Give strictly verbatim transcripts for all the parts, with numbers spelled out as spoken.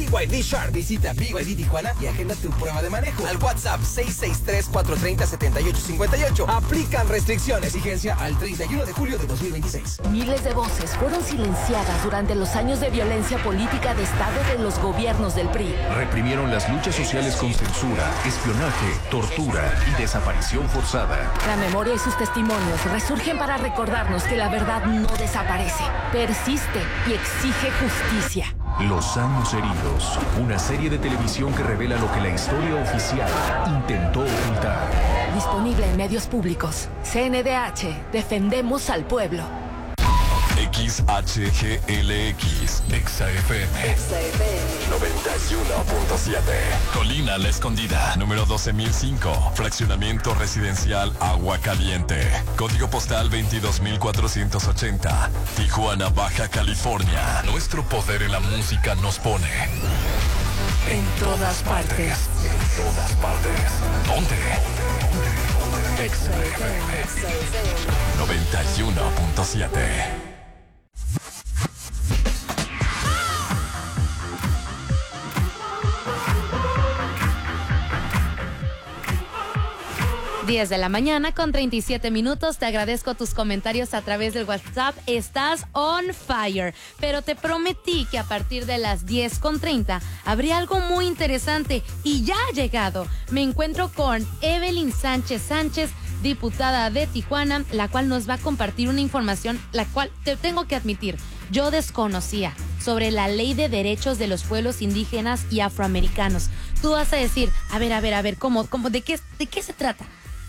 B Y D Sharp. Visita B Y D Tijuana y agenda tu prueba de manejo al WhatsApp seis seis tres, cuatro tres cero, siete ocho cinco ocho. Aplican restricciones. Vigencia al treinta y uno de julio de dos mil veintiséis. Miles de voces fueron silenciadas durante los años de violencia política de Estado de los gobiernos del P R I. Reprimieron las luchas sociales con censura, espionaje, tortura y desaparición forzada. La memoria y sus testimonios resurgen para recordarnos que la verdad no desaparece, persiste y exige justicia. Los años heridos, una serie de televisión que revela lo que la historia oficial intentó ocultar. Disponible en medios públicos. C N D H, defendemos al pueblo. X H G L X, Exa F M, noventa y uno punto siete. Colina La Escondida, número doce mil cinco, fraccionamiento residencial Agua Caliente, código postal veintidós mil cuatrocientos ochenta, Tijuana, Baja California. Nuestro poder en la música nos pone en todas partes. En todas partes. ¿Dónde? Exa F M, noventa y uno punto siete. diez de la mañana con treinta y siete minutos. Te agradezco tus comentarios a través del WhatsApp. Estás on fire. Pero te prometí que a partir de las diez con treinta habría algo muy interesante y ya ha llegado. Me encuentro con Evelyn Sánchez Sánchez, diputada de Tijuana, la cual nos va a compartir una información la cual te tengo que admitir, yo desconocía, sobre la ley de derechos de los pueblos indígenas y afroamericanos. Tú vas a decir, a ver, a ver, a ver, ¿cómo, cómo, de qué, de qué se trata?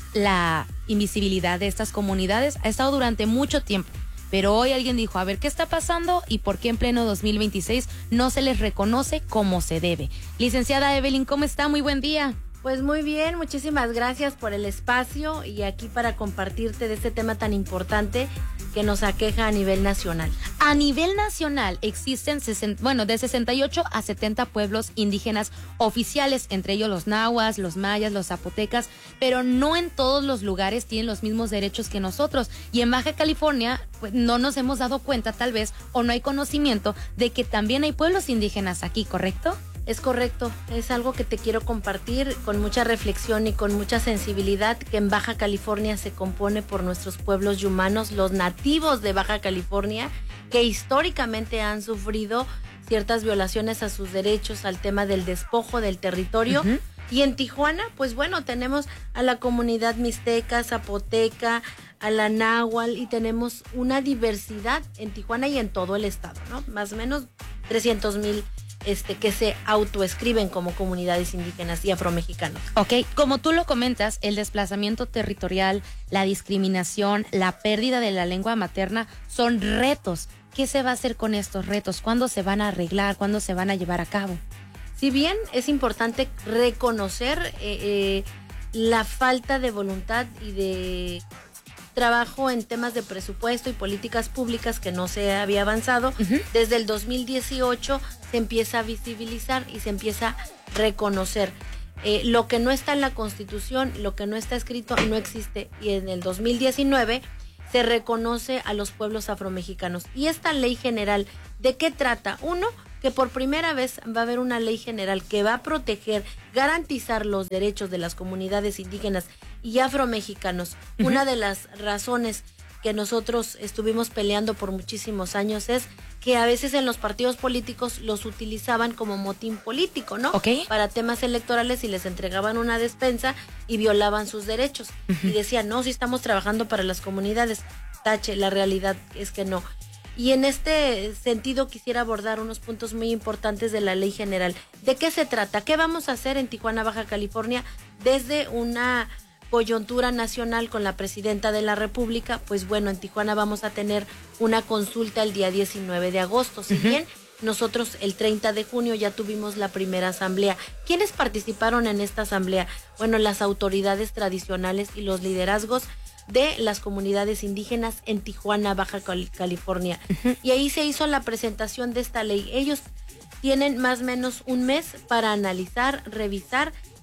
La invisibilidad de estas comunidades ha estado durante mucho tiempo, pero hoy alguien dijo, a ver, ¿qué está pasando y por qué en pleno dos mil veintiséis no se les reconoce como se debe? Licenciada Evelyn, ¿cómo está? Muy buen día. Pues muy bien, muchísimas gracias por el espacio y aquí para compartirte de este tema tan importante que nos aqueja a nivel nacional. A nivel nacional existen, sesenta, bueno, de sesenta y ocho a setenta pueblos indígenas oficiales, entre ellos los nahuas, los mayas, los zapotecas, pero no en todos los lugares tienen los mismos derechos que nosotros. Y en Baja California, pues no nos hemos dado cuenta tal vez, o no hay conocimiento de que también hay pueblos indígenas aquí, ¿correcto? Es correcto, es algo que te quiero compartir con mucha reflexión y con mucha sensibilidad, que en Baja California se compone por nuestros pueblos y humanos, los nativos de Baja California, que históricamente han sufrido ciertas violaciones a sus derechos, al tema del despojo del territorio. Uh-huh. Y en Tijuana, pues bueno, tenemos a la comunidad mixteca, zapoteca, a la náhuatl, y tenemos una diversidad en Tijuana y en todo el estado, ¿no? Más o menos trescientos mil Este, que se autoescriben como comunidades indígenas y afromexicanos. Ok, como tú lo comentas, el desplazamiento territorial, la discriminación, la pérdida de la lengua materna son retos. ¿Qué se va a hacer con estos retos? ¿Cuándo se van a arreglar? ¿Cuándo se van a llevar a cabo? Si bien es importante reconocer eh, eh, la falta de voluntad y de trabajo en temas de presupuesto y políticas públicas que no se había avanzado, uh-huh. Desde el dos mil dieciocho se empieza a visibilizar y se empieza a reconocer. Eh, lo que no está en la Constitución, lo que no está escrito, no existe. Y en el dos mil diecinueve se reconoce a los pueblos afromexicanos. Y esta ley general, ¿de qué trata? Uno, que por primera vez va a haber una ley general que va a proteger, garantizar los derechos de las comunidades indígenas y afromexicanos. Uh-huh. Una de las razones que nosotros estuvimos peleando por muchísimos años es que a veces en los partidos políticos los utilizaban como motín político, ¿no? Okay. Para temas electorales, y les entregaban una despensa y violaban sus derechos. Uh-huh. Y decían, no, si estamos trabajando para las comunidades. Tache, la realidad es que no. Y en este sentido quisiera abordar unos puntos muy importantes de la ley general. ¿De qué se trata? ¿Qué vamos a hacer en Tijuana, Baja California, desde una coyuntura nacional con la presidenta de la República? Pues bueno, en Tijuana vamos a tener una consulta el día diecinueve de agosto. Si uh-huh. bien nosotros el treinta de junio ya tuvimos la primera asamblea. ¿Quiénes participaron en esta asamblea? Bueno, las autoridades tradicionales y los liderazgos de las comunidades indígenas en Tijuana, Baja California. Uh-huh. Y ahí se hizo la presentación de esta ley. Ellos tienen más o menos un mes para analizar, revisar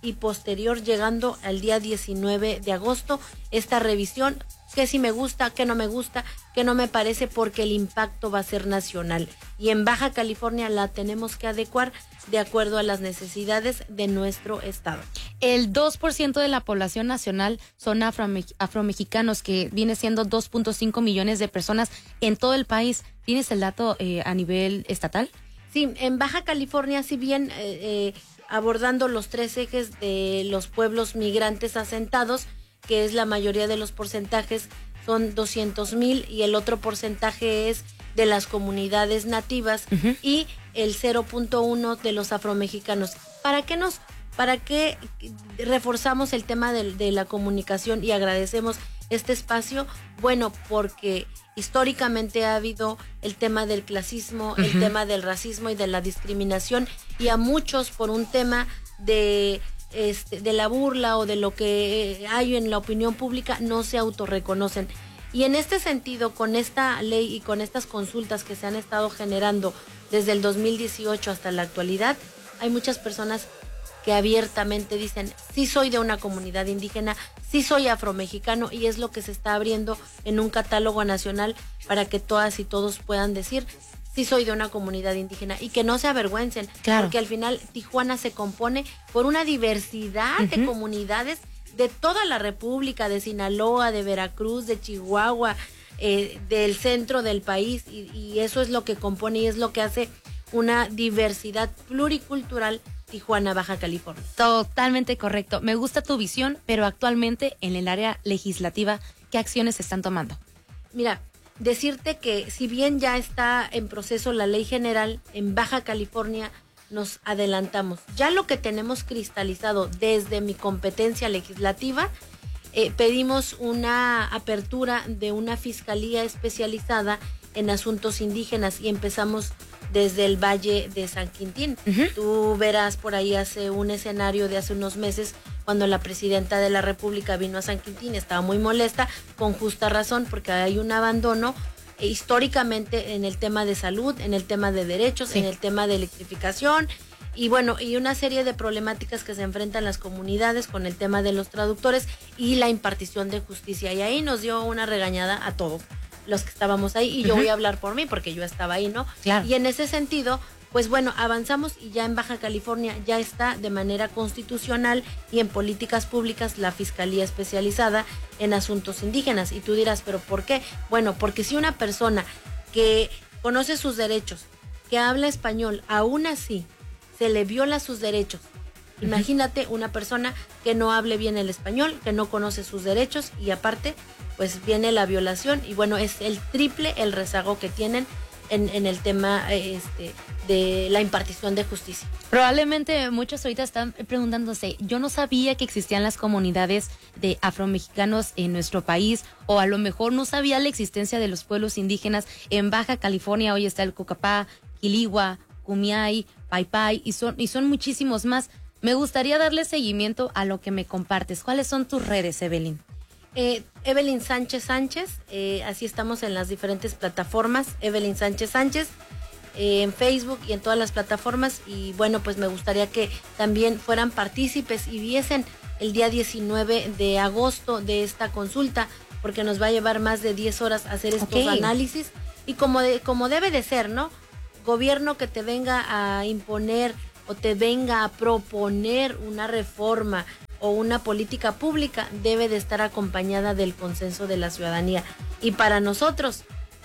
y posterior, llegando al día diecinueve de agosto, esta revisión, que si me gusta, que no me gusta, que no me parece, porque el impacto va a ser nacional. Y en Baja California la tenemos que adecuar de acuerdo a las necesidades de nuestro estado. El dos por ciento de la población nacional son afrome- afromexicanos, que viene siendo dos punto cinco millones de personas en todo el país. ¿Tienes el dato eh, a nivel estatal? Sí, en Baja California, si bien eh, eh, abordando los tres ejes de los pueblos migrantes asentados, que es la mayoría de los porcentajes, son doscientos mil, y el otro porcentaje es de las comunidades nativas, uh-huh, y el cero punto uno de los afromexicanos. ¿Para qué nos, para qué reforzamos el tema de, de la comunicación y agradecemos este espacio? Bueno, porque históricamente ha habido el tema del clasismo, uh-huh, el tema del racismo y de la discriminación, y a muchos por un tema de Este, de la burla o de lo que hay en la opinión pública no se autorreconocen. Y en este sentido, con esta ley y con estas consultas que se han estado generando desde el dos mil dieciocho hasta la actualidad, hay muchas personas que abiertamente dicen: sí soy de una comunidad indígena, sí soy afromexicano, y es lo que se está abriendo en un catálogo nacional para que todas y todos puedan decir: sí soy de una comunidad indígena, y que no se avergüencen, claro, porque al final Tijuana se compone por una diversidad, uh-huh, de comunidades de toda la República, de Sinaloa, de Veracruz, de Chihuahua, eh, del centro del país, y, y eso es lo que compone y es lo que hace una diversidad pluricultural Tijuana, Baja California. Totalmente correcto. Me gusta tu visión, pero actualmente en el área legislativa, ¿qué acciones se están tomando? Mira, decirte que si bien ya está en proceso la ley general, en Baja California nos adelantamos. Ya lo que tenemos cristalizado desde mi competencia legislativa, eh, pedimos una apertura de una fiscalía especializada en asuntos indígenas, y empezamos desde el Valle de San Quintín. Uh-huh. Tú verás por ahí hace un escenario de hace unos meses, cuando la presidenta de la República vino a San Quintín, estaba muy molesta, con justa razón, porque hay un abandono eh, históricamente en el tema de salud, en el tema de derechos, sí, en el tema de electrificación, y bueno, y una serie de problemáticas que se enfrentan las comunidades con el tema de los traductores y la impartición de justicia. Y ahí nos dio una regañada a todos los que estábamos ahí, y yo, uh-huh, voy a hablar por mí porque yo estaba ahí, ¿no? Claro. Y en ese sentido, pues bueno, avanzamos, y ya en Baja California ya está de manera constitucional y en políticas públicas la Fiscalía Especializada en Asuntos Indígenas. Y tú dirás, ¿pero por qué? Bueno, porque si una persona que conoce sus derechos, que habla español, aún así se le viola sus derechos, uh-huh, imagínate una persona que no hable bien el español, que no conoce sus derechos, y aparte pues viene la violación, y bueno, es el triple el rezago que tienen en, en el tema este, de la impartición de justicia. Probablemente muchos ahorita están preguntándose, yo no sabía que existían las comunidades de afromexicanos en nuestro país, o a lo mejor no sabía la existencia de los pueblos indígenas en Baja California. Hoy está el Cocapá, Quiligua, Kumiai, Paipai, y son, y son muchísimos más. Me gustaría darle seguimiento a lo que me compartes. ¿Cuáles son tus redes, Evelyn? Eh, Evelyn Sánchez Sánchez, eh, así estamos en las diferentes plataformas, Evelyn Sánchez Sánchez, eh, en Facebook y en todas las plataformas. Y bueno, pues me gustaría que también fueran partícipes y viesen el día diecinueve de agosto de esta consulta, porque nos va a llevar más de diez horas hacer estos okay. análisis, y como, de, como debe de ser, ¿no? Gobierno que te venga a imponer o te venga a proponer una reforma o una política pública, debe de estar acompañada del consenso de la ciudadanía. Y para nosotros,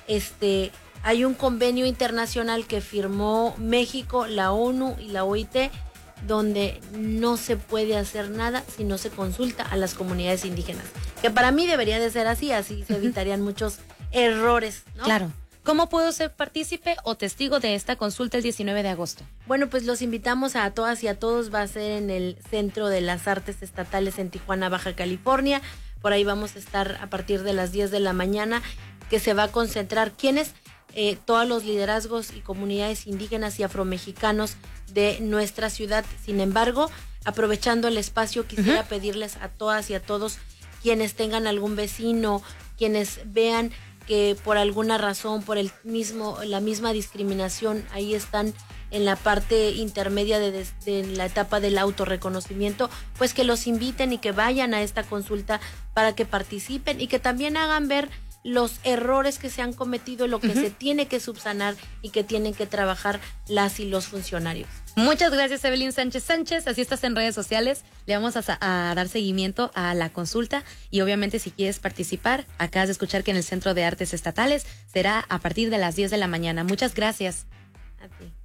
este, hay un convenio internacional que firmó México, la ONU y la O I T, donde no se puede hacer nada si no se consulta a las comunidades indígenas. Que para mí debería de ser así, así se evitarían muchos errores, ¿no? Claro. ¿Cómo puedo ser partícipe o testigo de esta consulta el diecinueve de agosto? Bueno, pues los invitamos a todas y a todos. Va a ser en el Centro de las Artes Estatales en Tijuana, Baja California. Por ahí vamos a estar a partir de las diez de la mañana, que se va a concentrar quienes, eh, todos los liderazgos y comunidades indígenas y afromexicanos de nuestra ciudad. Sin embargo, aprovechando el espacio, quisiera uh-huh. pedirles a todas y a todos quienes tengan algún vecino, quienes vean que por alguna razón, por el mismo, la misma discriminación, ahí están en la parte intermedia de, de, de la etapa del autorreconocimiento, pues que los inviten y que vayan a esta consulta para que participen y que también hagan ver los errores que se han cometido, lo que uh-huh. se tiene que subsanar y que tienen que trabajar las y los funcionarios. Muchas gracias, Evelyn Sánchez Sánchez. Así estás en redes sociales. Le vamos a, a dar seguimiento a la consulta y obviamente si quieres participar, acabas de escuchar que en el Centro de Artes Estatales será a partir de las diez de la mañana. Muchas gracias. A ti.